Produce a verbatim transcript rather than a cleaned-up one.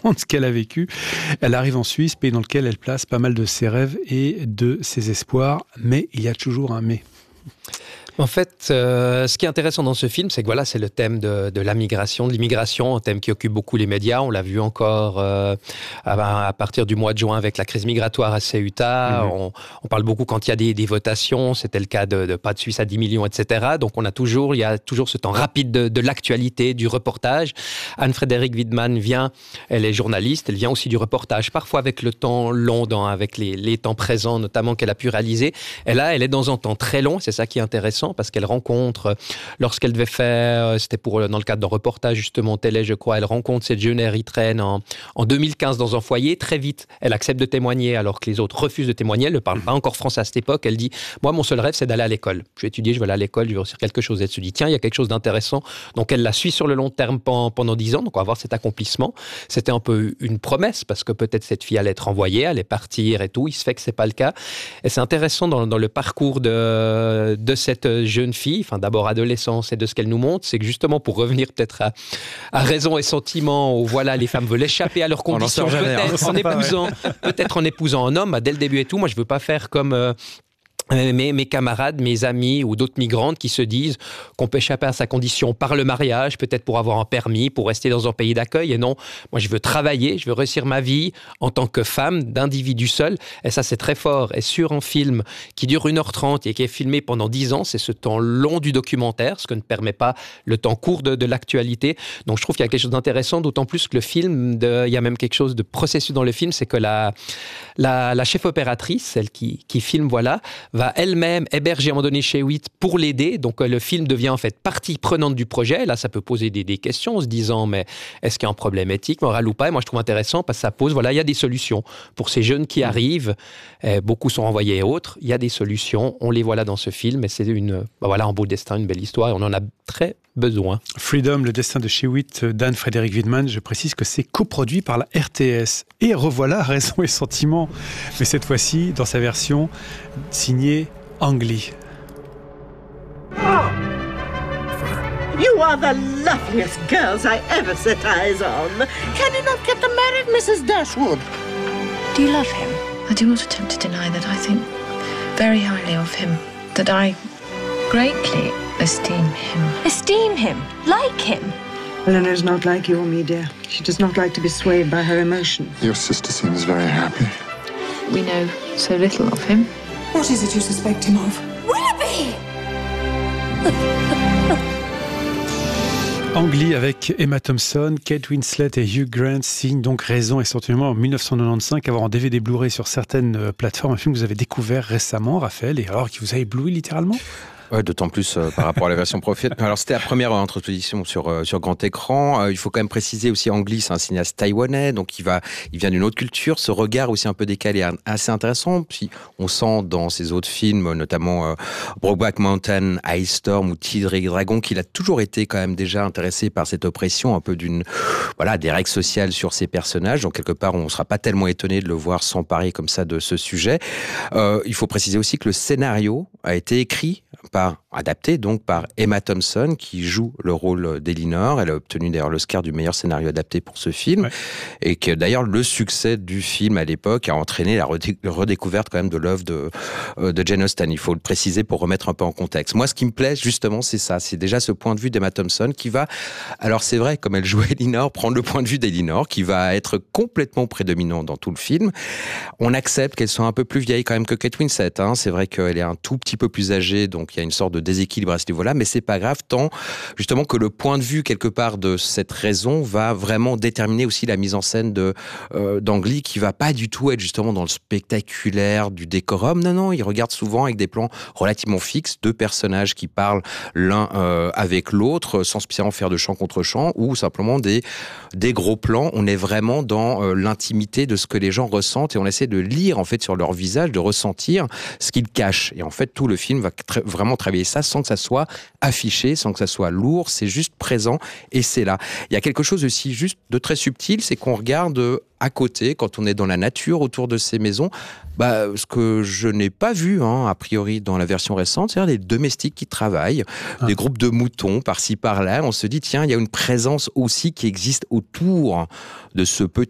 comprendre ce qu'elle a vécu. Elle arrive en Suisse, pays dans lequel elle place pas mal de ses rêves et de ses espoirs. Mais il y a toujours un mais. En fait, euh, ce qui est intéressant dans ce film, c'est que voilà, c'est le thème de, de la migration, de l'immigration, un thème qui occupe beaucoup les médias. On l'a vu encore euh, à, à partir du mois de juin avec la crise migratoire à Ceuta. Mmh. On, on parle beaucoup quand il y a des, des votations. C'était le cas de, de pas de Suisse à dix millions, et cetera. Donc on a toujours, il y a toujours ce temps rapide de, de l'actualité, du reportage. Anne-Frédérique Wiedmann vient, elle est journaliste, elle vient aussi du reportage, parfois avec le temps long, dans, avec les, les temps présents notamment qu'elle a pu réaliser. Et là, elle est dans un temps très long. C'est ça qui est intéressant. Parce qu'elle rencontre, lorsqu'elle devait faire, c'était pour, dans le cadre d'un reportage justement télé, je crois, elle rencontre cette jeune érythréenne en, en deux mille quinze dans un foyer. Très vite, elle accepte de témoigner alors que les autres refusent de témoigner. Elle ne parle pas encore français à cette époque. Elle dit, moi, mon seul rêve, c'est d'aller à l'école. Je vais étudier, je vais aller à l'école, je vais réussir quelque chose. Elle se dit, tiens, il y a quelque chose d'intéressant. Donc, elle la suit sur le long terme pendant dix ans. Donc, on va voir cet accomplissement. C'était un peu une promesse parce que peut-être cette fille allait être envoyée, allait partir et tout. Il se fait que ce n'est pas le cas. Et c'est intéressant dans, dans le parcours de, de cette jeune fille, enfin d'abord adolescence et de ce qu'elle nous montre, c'est que justement pour revenir peut-être à, à raison et sentiment où voilà les femmes veulent échapper à leurs conditions, peut-être en épousant, peut-être en épousant un homme, bah, dès le début et tout. Moi je veux pas faire comme euh, Mes, mes camarades, mes amis ou d'autres migrantes qui se disent qu'on peut échapper à sa condition par le mariage, peut-être pour avoir un permis, pour rester dans un pays d'accueil. Et non, moi je veux travailler, je veux réussir ma vie en tant que femme, d'individu seul. Et ça c'est très fort. Et sur un film qui dure une heure trente et qui est filmé pendant dix ans, c'est ce temps long du documentaire, ce que ne permet pas le temps court de, de l'actualité. Donc je trouve qu'il y a quelque chose d'intéressant, d'autant plus que le film, de, il y a même quelque chose de processus dans le film, c'est que la, la, la chef opératrice, celle qui, qui filme, voilà, va elle-même héberger à un moment donné chez Witt pour l'aider. Donc, euh, le film devient en fait partie prenante du projet. Là, ça peut poser des, des questions en se disant, mais est-ce qu'il y a un problème éthique, moral ou pas? Et moi, je trouve intéressant parce que ça pose, voilà, il y a des solutions. Pour ces jeunes qui arrivent, euh, beaucoup sont renvoyés et autres, il y a des solutions. On les voit là dans ce film et c'est une, bah voilà, un beau destin, une belle histoire et on en a très besoin. Freedom, le destin de Shewitt d'Anne-Frédérique Wiedmann. Je précise que c'est coproduit par la R T S. Et revoilà Raison et Sentiment, mais cette fois-ci dans sa version signée Ang Lee. You are the loveliest girls I ever set eyes on. Can you not get them married, Missus Dashwood? Do you love him? I do not attempt to deny that I think very highly of him, that I greatly esteem him. Esteem him? Like him? Eleanor is not like you or me, dear. She does not like to be swayed by her emotions. Your sister seems very happy. We know so little of him. What is it you suspect him of? Willoughby! Ang Lee avec Emma Thompson, Kate Winslet et Hugh Grant signent donc Raison et Sentiment en dix-neuf cent quatre-vingt-quinze, avoir en D V D Blu-ray sur certaines plateformes, un film que vous avez découvert récemment, Raphaël, et alors qui vous a ébloui littéralement? Ouais, d'autant plus euh, par rapport à la version Profit. Alors, c'était la première introduction sur euh, sur grand écran. Euh, il faut quand même préciser aussi, Ang Lee, c'est un cinéaste taïwanais, donc il va, il vient d'une autre culture. Ce regard aussi un peu décalé est assez intéressant. Puis, on sent dans ses autres films, notamment euh, Brokeback Mountain, Ice Storm ou Tigre et Dragon, qu'il a toujours été quand même déjà intéressé par cette oppression, un peu d'une, voilà, des règles sociales sur ses personnages. Donc, quelque part, on ne sera pas tellement étonné de le voir s'emparer comme ça de ce sujet. Euh, il faut préciser aussi que le scénario a été écrit par, adapté donc par Emma Thompson, qui joue le rôle d'Elinor. Elle a obtenu d'ailleurs l'Oscar du meilleur scénario adapté pour ce film. Ouais. Et que d'ailleurs, le succès du film à l'époque a entraîné la redé- redécouverte quand même de l'œuvre de, euh, de Jane Austen. Il faut le préciser pour remettre un peu en contexte. Moi, ce qui me plaît, justement, c'est ça. C'est déjà ce point de vue d'Emma Thompson qui va, alors c'est vrai, comme elle joue Elinor, prendre le point de vue d'Elinor, qui va être complètement prédominant dans tout le film. On accepte qu'elle soit un peu plus vieille quand même que Kate Winslet. Hein. C'est vrai qu'elle est un tout petit peu plus âgée, donc il y a une sorte de déséquilibre à ce niveau-là, mais c'est pas grave, tant justement que le point de vue quelque part de cette raison va vraiment déterminer aussi la mise en scène de euh, d'Ang Lee, qui va pas du tout être justement dans le spectaculaire du décorum. Non, non, il regarde souvent avec des plans relativement fixes, deux personnages qui parlent l'un euh, avec l'autre, sans spécialement faire de chant contre chant, ou simplement des des gros plans. On est vraiment dans euh, l'intimité de ce que les gens ressentent et on essaie de lire en fait sur leur visage, de ressentir ce qu'ils cachent. Et en fait, tout le film va tra- vraiment travailler ça sans que ça soit affiché, sans que ça soit lourd, c'est juste présent et c'est là. Il y a quelque chose aussi juste de très subtil, c'est qu'on regarde à côté, quand on est dans la nature autour de ces maisons, bah, ce que je n'ai pas vu, hein, a priori, dans la version récente, c'est-à-dire des domestiques qui travaillent, ah. des groupes de moutons par-ci par-là. On se dit, tiens, il y a une présence aussi qui existe autour de ce petit